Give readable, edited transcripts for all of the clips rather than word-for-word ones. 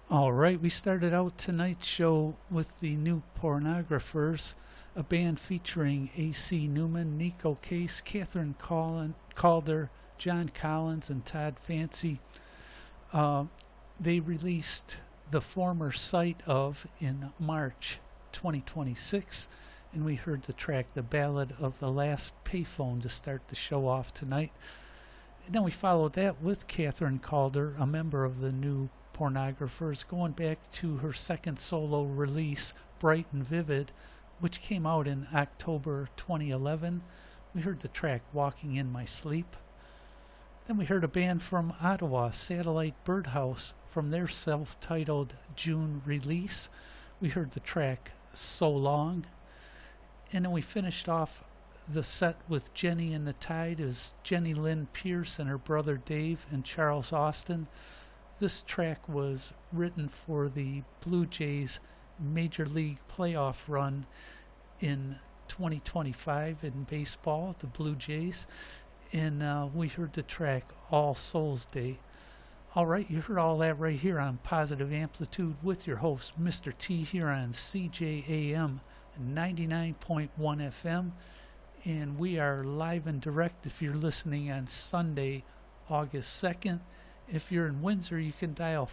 All right, we started out tonight's show with the New Pornographers, a band featuring A.C. Newman, Nico Case, Calder, John Collins, and Todd Fancy. Uh, they released The Former Sight of in March 2026, and we heard the track The Ballad of the Last Payphone to start the show off tonight. And then we followed that with Catherine Calder, a member of the New Pornographers, going back to her second solo release, Bright and Vivid, which came out in October 2011. We heard the track Walking in My Sleep. Then we heard a band from Ottawa, Satellite Birdhouse, from their self-titled June release. We heard the track So Long. And then we finished off the set with Jenny and the Tide as Jenny Lynn Pierce and her brother Dave and Charles Austin. This track was written for the Blue Jays Major League playoff run in 2025 in baseball, the Blue Jays. And we heard the track All Souls Day. All right, you heard all that right here on Positive Amplitude with your host, Mr. T, here on CJAM 99.1 FM. And we are live and direct if you're listening on Sunday, August 2nd. If you're in Windsor, you can dial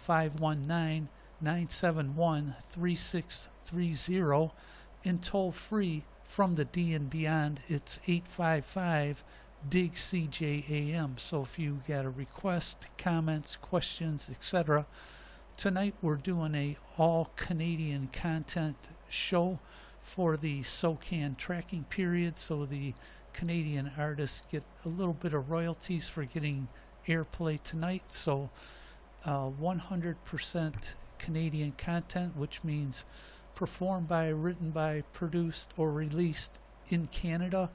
519-971-3630, and toll free from the D and beyond, it's 855-DIG-CJAM. So if you got a request, comments, questions, etc. Tonight we're doing a all Canadian content show for the SOCAN tracking period, so the Canadian artists get a little bit of royalties for getting airplay tonight. So 100% Canadian content, which means performed by, written by, produced, or released in Canada.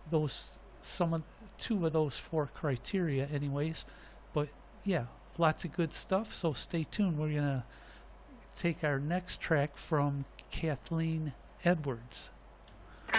Two of those four criteria anyways. But yeah, lots of good stuff, so stay tuned. We're gonna take our next track from Kathleen Edwards.